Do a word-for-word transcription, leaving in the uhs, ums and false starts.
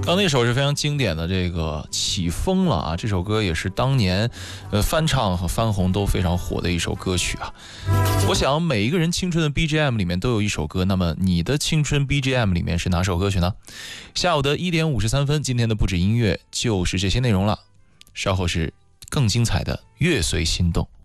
刚那首是非常经典的这个起风了啊，这首歌也是当年呃翻唱和翻红都非常火的一首歌曲啊。我想每一个人青春的 B G M 里面都有一首歌，那么你的青春 B G M 里面是哪首歌曲呢？下午的一点五十三分，今天的不止音乐就是这些内容了，稍后是更精彩的乐随心动。